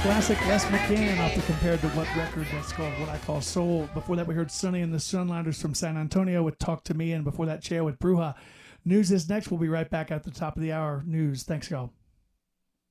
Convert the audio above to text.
classic Les McCann off the Compared to What record that's called What I Call Soul. Before that, we heard Sonny and the Sunlanders from San Antonio with Talk to Me, and before that, Cheo with Bruja. News is next. We'll be right back at the top of the hour. News. Thanks, y'all.